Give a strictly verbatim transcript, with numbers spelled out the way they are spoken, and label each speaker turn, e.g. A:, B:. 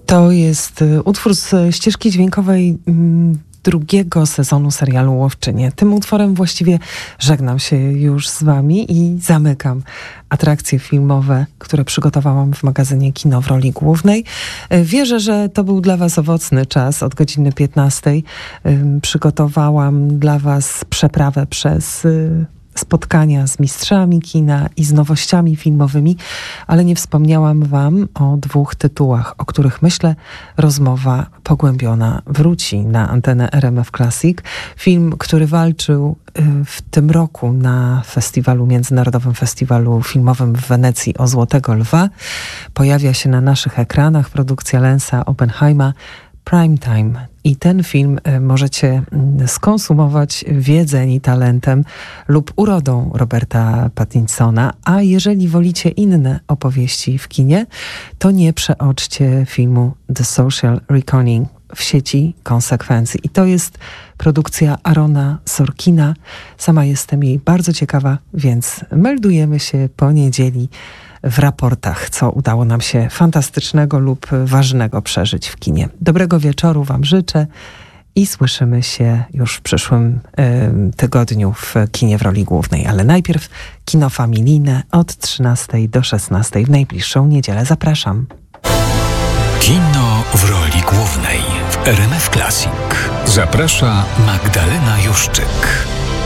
A: To jest utwór z ścieżki dźwiękowej drugiego sezonu serialu Łowczynie. Tym utworem właściwie żegnam się już z wami i zamykam atrakcje filmowe, które przygotowałam w magazynie Kino w roli głównej. Wierzę, że to był dla was owocny czas. Od godziny piętnastej przygotowałam dla was przeprawę przez spotkania z mistrzami kina i z nowościami filmowymi, ale nie wspomniałam wam o dwóch tytułach, o których myślę rozmowa pogłębiona wróci na antenę R M F Classic. Film, który walczył w tym roku na festiwalu, Międzynarodowym Festiwalu Filmowym w Wenecji o Złotego Lwa. Pojawia się na naszych ekranach produkcja Lensa Oppenheima Primetime. I ten film możecie skonsumować wiedzą i talentem lub urodą Roberta Pattinsona, a jeżeli wolicie inne opowieści w kinie, to nie przeoczcie filmu The Social Reckoning w sieci konsekwencji. I to jest produkcja Arona Sorkina. Sama jestem jej bardzo ciekawa, więc meldujemy się po niedzieli w raportach, co udało nam się fantastycznego lub ważnego przeżyć w kinie. Dobrego wieczoru wam życzę i słyszymy się już w przyszłym y, tygodniu w kinie w roli głównej. Ale najpierw kino familijne od trzynastej do szesnastej w najbliższą niedzielę. Zapraszam.
B: Kino w roli głównej w R M F Classic. Zaprasza Magdalena Juszczyk.